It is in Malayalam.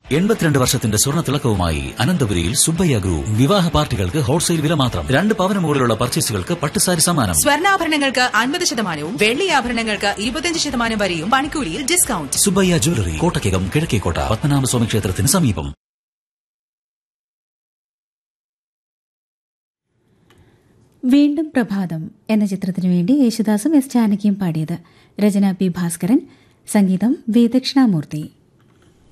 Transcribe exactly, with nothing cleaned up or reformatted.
എൺപത്തിരണ്ട് വർഷത്തിന്റെ സ്വർണ്ണ തിളക്കവുമായി അനന്തപുരിയിൽ സുബ്ബയ്യ ഗ്രൂപ്പ്. വിവാഹ പാർട്ടികൾക്ക് ഹോൾസെയിൽ വില മാത്രം. രണ്ട് പവന് മുകളിലുള്ള പർച്ചേസുകൾക്ക് പട്ടുസാരി സമ്മാനം. സ്വർണ്ണാഭരണങ്ങൾക്ക് അൻപത് ശതമാനവും വെള്ളി ആഭരണങ്ങൾക്ക് ഇരുപത്തിയഞ്ച് ശതമാനം വരെയും പണിക്കൂലിയിൽ ഡിസ്കൗണ്ട്. സുബ്ബയ്യ ജ്വല്ലറി, കോട്ടയ്ക്കകം കിഴക്കേക്കോട്ട, പത്മനാഭസ്വാമി ക്ഷേത്രത്തിന് സമീപം. വീണ്ടും പ്രഭാതം എന്ന ചിത്രത്തിനു വേണ്ടി യേശുദാസും എസ് ജാനകിയും പാടിയത്. രചന പി ഭാസ്കരൻ, സംഗീതം വി ദക്ഷിണാമൂർത്തി.